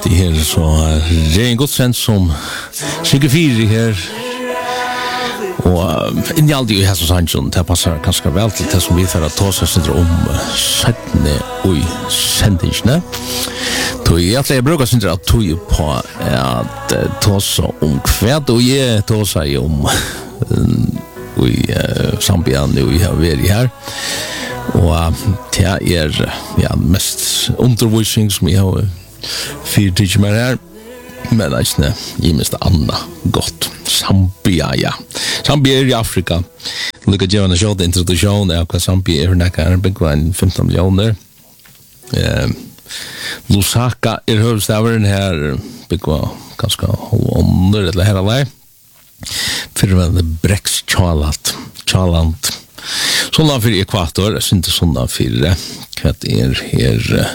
Det här så det är en god sens som 24 här. Och in i allt det här så sannsyn det passar ganska väl till det som vi för att ta oss om sättne och sändningarna. Då jag brukar syns att tog på att ta oss om kvärt och ge ta oss om i Zambia nu vi har varit här. Och det är mest undervisning som jag har fyrt med här. Men alltså i mest Anna gott Zambia Zambia i Afrika. Look at Jonas short introduction av Zambia är näka big one 15 miljoner. Lusaka är huvudstaden här big one ganska under det här alla. För det Brex Charlant. Såna för ekvator, inte såna för kvart är här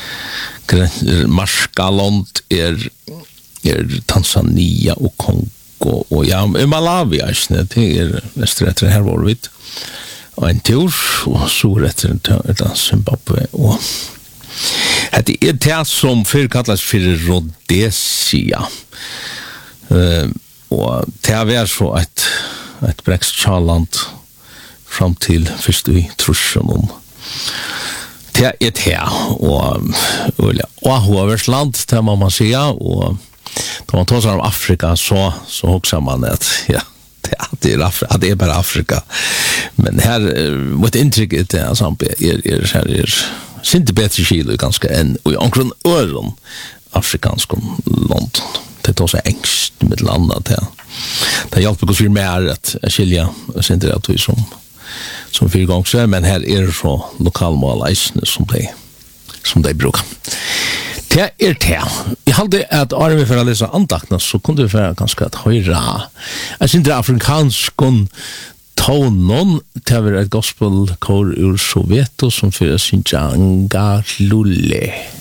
Marskalond är Tanzania och Kongo och Malawi det är nästan här var vi och en tur och så rätt Zimbabwe och det är det som kallas för Rhodesia och det är så ett Brex-Charland fram till först i trusjon det är det här och Hoversland det må man säga och då man tar sig om Afrika så också man att det är bara Afrika men här vad intrycket är Zambia är inte bättre kilo ganska än och omkring öron afrikansk land det tar sig ängst med landet här det hjälper oss mer att skilja oss inte att vi som fyra gånger men här är det så lokalmål som de brukar. Det är det. Jag hade att Arve för att läsa andakterna så kunde vi för ganska att höra. Jag syns det afrikansk tonen till ett gospelkår ur Sovjet som för sin Janga Lulle.